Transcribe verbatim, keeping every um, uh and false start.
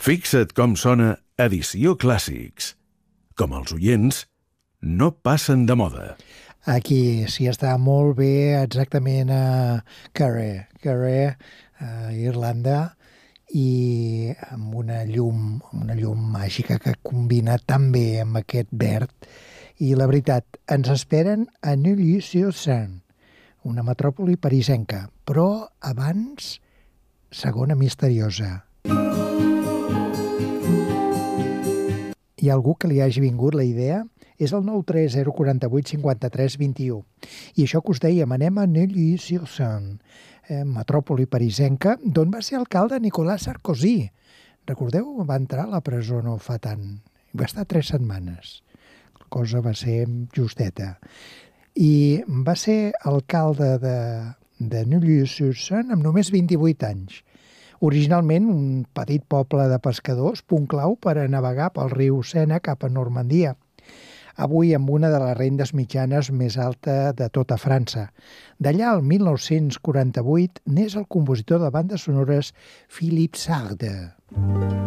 Fixa't com sona Edició Clàssics. Com els oients, no passen de moda. Aquí s'hi està molt bé exactament a Carre, Carre, a Irlanda, i amb una llum, una llum màgica que combina tan bé amb aquest verd. I la veritat, ens esperen a Neuilly-sur-Seine, una metròpoli parisenca, però abans, segona misteriosa. Hi ha algú que li hagi vingut la idea? És el nou tres zero quatre vuit cinquanta-tres vint-i-u. I això que us dèiem, anem a Neuilly-sur-Seine, eh, metròpoli parisenca, d'on va ser alcalde Nicolas Sarkozy. Recordeu? Va entrar a la presó no fa tant. Va estar tres setmanes. La cosa va ser justeta. I va ser alcalde de, de Neuilly-sur-Seine amb només vint-i-vuit anys. Originalment un petit poble de pescadors, punt clau per a navegar pel riu Sena cap a Normandia. Avui amb una de les rendes mitjanes més alta de tota França. D'allà, el mil nou-cents quaranta-vuit, n'és el compositor de bandes sonores Philippe Sard.